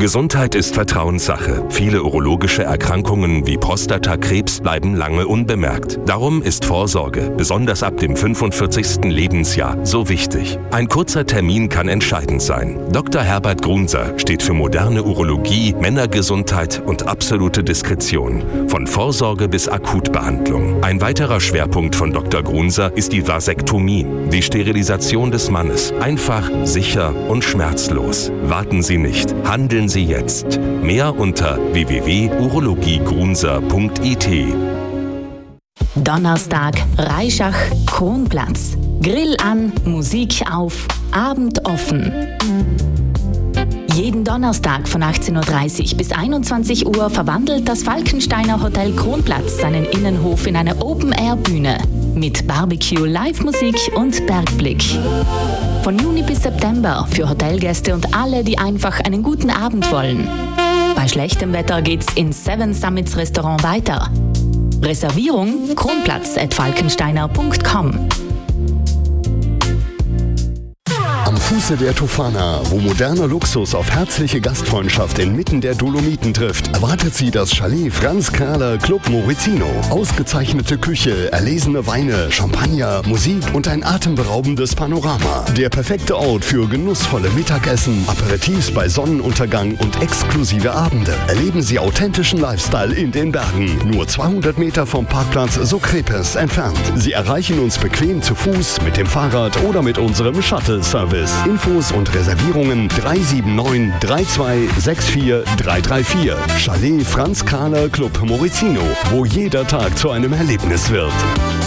Gesundheit ist Vertrauenssache. Viele urologische Erkrankungen wie Prostatakrebs bleiben lange unbemerkt. Darum ist Vorsorge, besonders ab dem 45. Lebensjahr, so wichtig. Ein kurzer Termin kann entscheidend sein. Dr. Herbert Grunser steht für moderne Urologie, Männergesundheit und absolute Diskretion. Von Vorsorge bis Akutbehandlung. Ein weiterer Schwerpunkt von Dr. Grunser ist die Vasektomie, die Sterilisation des Mannes. Einfach, sicher und schmerzlos. Warten Sie nicht. Handeln Sie jetzt. Mehr unter www.urologiegrunser.it. Donnerstag, Reischach, Kronplatz. Grill an, Musik auf, Abend offen. Jeden Donnerstag von 18.30 Uhr bis 21 Uhr verwandelt das Falkensteiner Hotel Kronplatz seinen Innenhof in eine Open-Air-Bühne mit Barbecue, Live-Musik und Bergblick. Von Juni bis September für Hotelgäste und alle, die einfach einen guten Abend wollen. Bei schlechtem Wetter geht's ins Seven Summits Restaurant weiter. Reservierung kronplatz@falkensteiner.com. Am Fuße der Tofana, wo moderner Luxus auf herzliche Gastfreundschaft inmitten der Dolomiten trifft, erwartet Sie das Chalet Franz Kahler Club Morizino. Ausgezeichnete Küche, erlesene Weine, Champagner, Musik und ein atemberaubendes Panorama. Der perfekte Ort für genussvolle Mittagessen, Aperitifs bei Sonnenuntergang und exklusive Abende. Erleben Sie authentischen Lifestyle in den Bergen. Nur 200 Meter vom Parkplatz Socrepes entfernt. Sie erreichen uns bequem zu Fuß, mit dem Fahrrad oder mit unserem Shuttle-Service. Infos und Reservierungen 379 3264 334. Chalet Franz Kahler Club Morizino, wo jeder Tag zu einem Erlebnis wird.